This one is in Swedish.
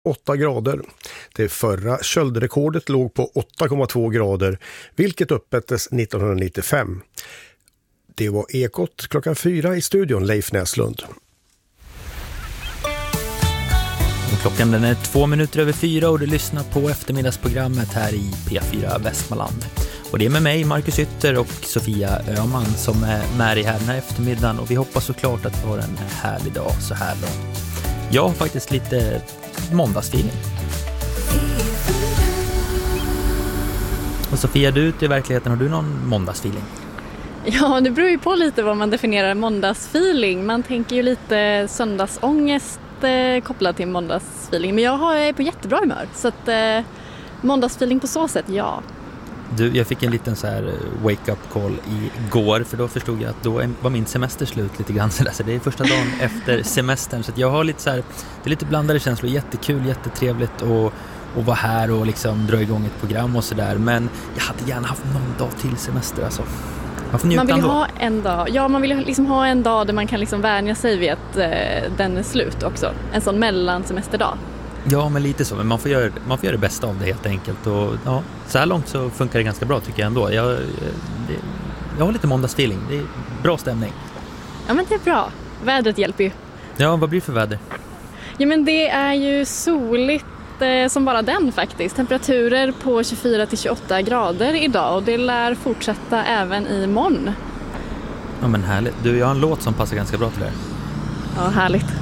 8 grader. Det förra köldrekordet låg på 8,2 grader, vilket uppmättes 1995. Det var Ekot klockan 4 i studion, Leif Näslund. Klockan den är 2:02 och du lyssnar på eftermiddagsprogrammet här i P4 Västmanland. Och det är med mig, Marcus Ytter, och Sofia Öhman som är med dig här den här eftermiddagen. Och vi hoppas såklart att vi har en härlig dag så här långt. Jag har faktiskt lite måndagsfeeling. Och Sofia, du ute i verkligheten, har du någon måndagsfeeling? Ja, det beror ju på lite vad man definierar måndagsfeeling. Man tänker ju lite söndagsångest kopplad till måndagsfeeling. Men jag är på jättebra humör. Så att måndagsfeeling på så sätt, ja. Du, jag fick en liten så här wake-up call igår, för då förstod jag att då var min semester slut lite grann. Så det är första dagen efter semestern. Så att jag har lite så här, det är lite blandade känslor. Jättekul, jättetrevligt och vara här och liksom dra igång ett program och sådär. Men jag hade gärna haft någon dag till semester alltså. Man vill ha en dag. Ja, man vill liksom ha en dag där man kan liksom vänja sig vid att den är slut också. En sån mellansemesterdag. Ja, men lite så. Men man får göra det bästa av det helt enkelt. Och ja, så här långt så funkar det ganska bra tycker jag ändå. Jag har lite måndagsfeeling. Det är bra stämning. Ja, men det är bra. Vädret hjälper ju. Ja, vad blir det för väder? Ja, men det är ju soligt som bara den faktiskt. Temperaturer på 24-28 grader idag och det lär fortsätta även imorgon. Ja, men härligt. Du, jag har en låt som passar ganska bra till det här. Ja, härligt.